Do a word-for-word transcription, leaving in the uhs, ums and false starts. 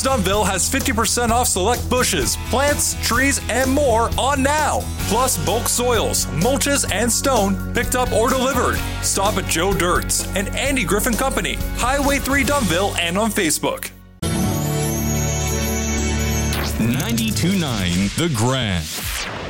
Dunville has fifty percent off select bushes, plants, trees, and more on now. Plus bulk soils, mulches, and stone picked up or delivered. Stop at Joe Dirt's and Andy Griffin Company, Highway three Dunville, and on Facebook. ninety-two point nine The Grand.